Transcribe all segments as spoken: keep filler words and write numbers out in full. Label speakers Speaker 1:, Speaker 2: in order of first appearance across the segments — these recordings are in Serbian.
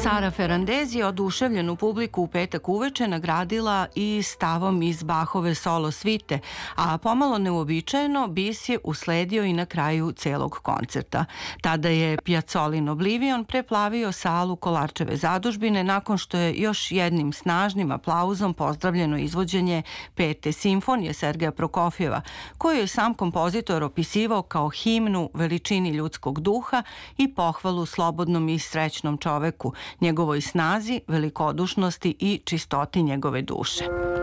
Speaker 1: Sara Ferrandezi je oduševljenu publiku u petak uveče nagradila i stavom iz Bachove solo svite, a pomalo neuobičajeno bis je usledio i na kraju celog koncerta. Tada je Piazzolin Oblivion preplavio salu Kolarčeve zadužbine nakon što je još jednim snažnim aplauzom pozdravljeno izvođenje Pete simfonije Sergeja Prokofjeva, koju je sam kompozitor opisivao kao himnu veličini ljudskog duha i pohvalu slobodnom i srećnom čoveku, njegovoj snazi, velikodušnosti i čistoti njegove duše.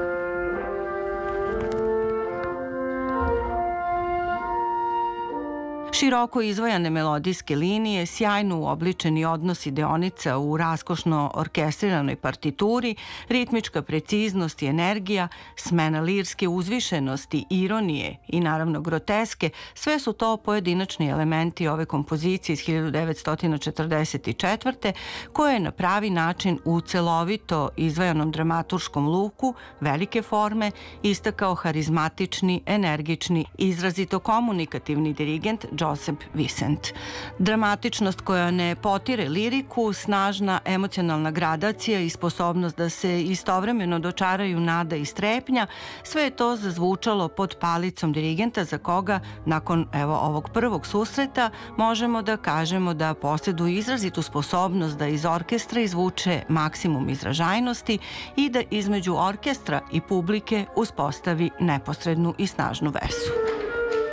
Speaker 1: Široko izvojane melodijske linije, sjajno uobličeni odnosi deonica u raskošno orkestriranoj partituri, ritmička preciznost i energija, smena lirske uzvišenosti, ironije i naravno groteske, sve su to pojedinačni elementi ove kompozicije iz hiljadu devetsto četrdeset četvrte koje je na pravi način u celovito izvajanom dramaturškom luku velike forme istakao harizmatični, energični, izrazito komunikativni dirigent Joseph Vicent. Dramatičnost koja ne potire liriku, snažna emocionalna gradacija i sposobnost da se istovremeno dočaraju nada i strepnja, sve je to zazvučalo pod palicom dirigenta za koga, nakon evo ovog prvog susreta, možemo da kažemo da posjeduje izrazitu sposobnost da iz orkestra izvuče maksimum izražajnosti i da između orkestra i publike uspostavi neposrednu i snažnu vezu.